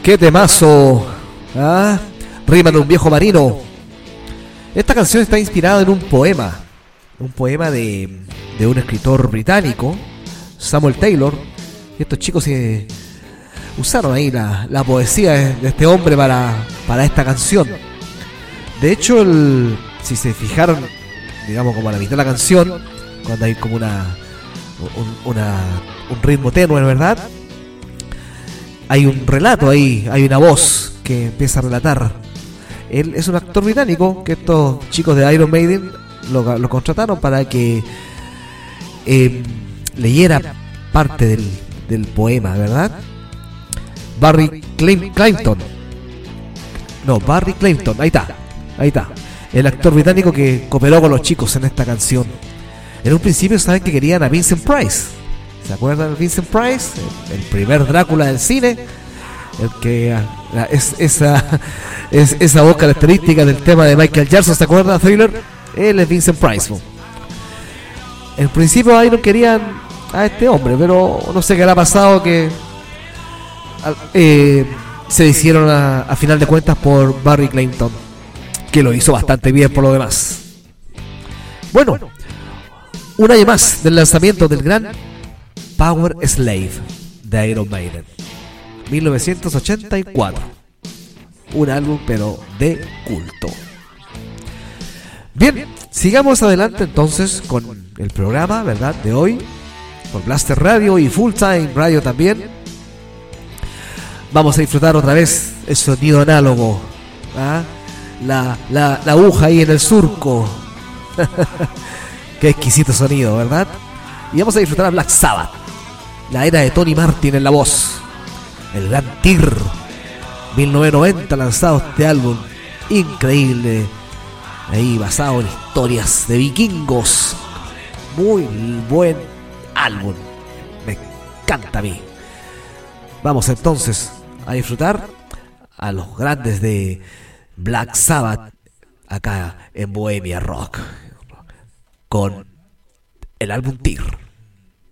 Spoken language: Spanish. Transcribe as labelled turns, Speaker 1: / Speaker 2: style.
Speaker 1: ¡Qué temazo! ¿Ah? Rima de un viejo marino. Esta canción está inspirada en un poema de un escritor británico, Samuel Taylor. Y estos chicos usaron ahí la poesía de este hombre para esta canción. De hecho, si se fijaron, digamos como a la mitad de la canción, cuando hay como un ritmo tenue, ¿verdad? Hay un relato ahí, hay una voz que empieza a relatar. Él es un actor británico que estos chicos de Iron Maiden lo contrataron para que leyera parte del poema, ¿verdad? Barry Clayton, ahí está. El actor británico que cooperó con los chicos en esta canción. En un principio saben que querían a Vincent Price. ¿Se acuerdan de Vincent Price? El primer Drácula del cine. El que es esa voz característica del tema de Michael Jackson, ¿se acuerdan? Thriller. Él es Vincent Price. En principio ahí no querían a este hombre, pero no sé qué le ha pasado, que se hicieron a final de cuentas por Barry Clayton, que lo hizo bastante bien por lo demás. Bueno, un año más del lanzamiento del gran Power Slave de Iron Maiden, 1984. Un álbum pero de culto. Bien, sigamos adelante entonces con el programa, ¿verdad?, de hoy, por Blaster Radio y Full Time Radio también. Vamos a disfrutar otra vez el sonido análogo, ¿ah? La aguja ahí en el surco. Qué exquisito sonido, ¿verdad? Y vamos a disfrutar a Black Sabbath, la era de Tony Martin en la voz, el gran Tyr, 1990 lanzado este álbum increíble, ahí basado en historias de vikingos. Muy buen álbum, me encanta a mí. Vamos entonces a disfrutar a los grandes de Black Sabbath acá en Bohemia Rock con el álbum Tyr.